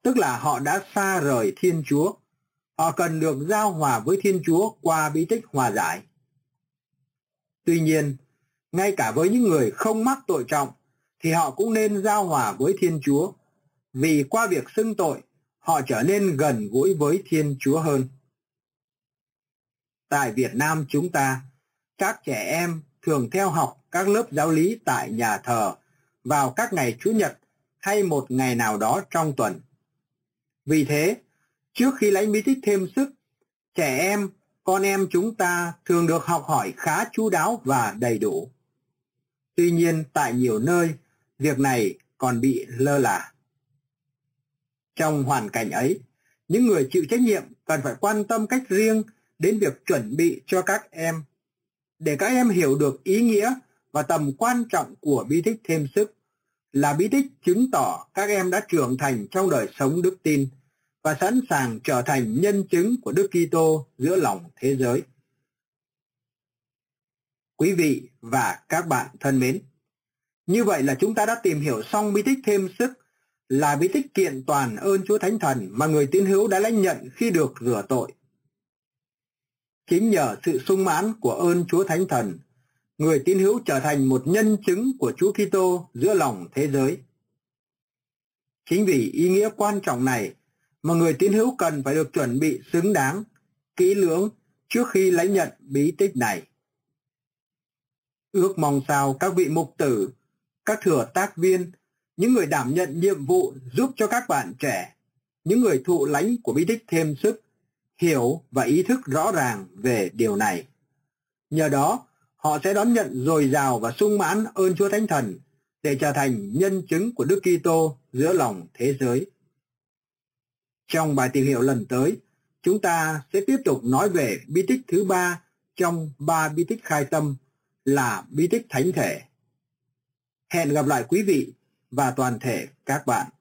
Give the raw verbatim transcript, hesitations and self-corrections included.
tức là họ đã xa rời Thiên Chúa. Họ cần được giao hòa với Thiên Chúa qua bí tích hòa giải. Tuy nhiên, ngay cả với những người không mắc tội trọng, thì họ cũng nên giao hòa với Thiên Chúa, vì qua việc xưng tội, họ trở nên gần gũi với Thiên Chúa hơn. Tại Việt Nam chúng ta, các trẻ em thường theo học các lớp giáo lý tại nhà thờ vào các ngày Chủ nhật hay một ngày nào đó trong tuần. Vì thế, trước khi lãnh bí tích thêm sức, trẻ em, con em chúng ta thường được học hỏi khá chu đáo và đầy đủ. Tuy nhiên, tại nhiều nơi, việc này còn bị lơ là. Trong hoàn cảnh ấy, những người chịu trách nhiệm cần phải quan tâm cách riêng đến việc chuẩn bị cho các em, để các em hiểu được ý nghĩa và tầm quan trọng của bí tích thêm sức, là bí tích chứng tỏ các em đã trưởng thành trong đời sống đức tin và sẵn sàng trở thành nhân chứng của Đức Kitô giữa lòng thế giới. Quý vị và các bạn thân mến, như vậy là chúng ta đã tìm hiểu xong bí tích thêm sức, là bí tích kiện toàn ơn Chúa Thánh Thần mà người tín hữu đã lãnh nhận khi được rửa tội. Chính nhờ sự sung mãn của ơn Chúa Thánh Thần, người tín hữu trở thành một nhân chứng của Chúa Kitô giữa lòng thế giới. Chính vì ý nghĩa quan trọng này mà người tín hữu cần phải được chuẩn bị xứng đáng, kỹ lưỡng trước khi lãnh nhận bí tích này. Ước mong sao các vị mục tử, các thừa tác viên, những người đảm nhận nhiệm vụ giúp cho các bạn trẻ, những người thụ lãnh của bí tích thêm sức, hiểu và ý thức rõ ràng về điều này. Nhờ đó, họ sẽ đón nhận dồi dào và sung mãn ơn Chúa Thánh Thần để trở thành nhân chứng của Đức Kitô giữa lòng thế giới. Trong bài tìm hiểu lần tới, chúng ta sẽ tiếp tục nói về bí tích thứ ba trong ba bí tích khai tâm, là bí tích thánh thể. Hẹn gặp lại quý vị và toàn thể các bạn.